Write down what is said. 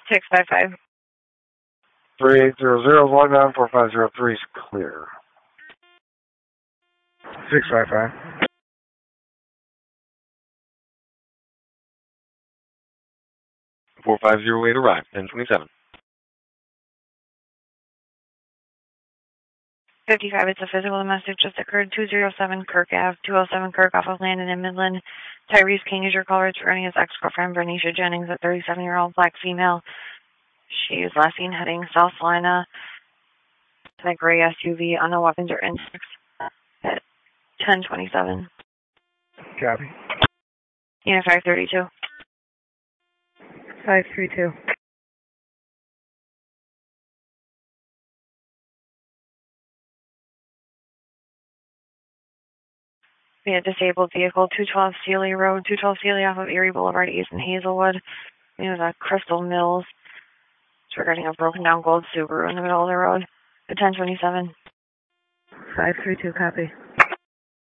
655. 3800 log on, 4503 is clear. 655. 4508 arrived, 1027. 55, it's a physical domestic just occurred, 207 Kirk Ave, 207 Kirk off of Landon in Midland. Tyrese King is your caller returning his ex-girlfriend, Bernicia Jennings, a 37-year-old black female. She is last seen heading South Salina, in a gray SUV, on no weapons or intakes at 1027. Copy. Unit 532. 532. We had disabled vehicle, 212 Sealy Road, 212 Sealy off of Erie Boulevard East in Hazelwood. It was a Crystal Mills. It's regarding a broken down gold Subaru in the middle of the road. At 1027. 532, copy.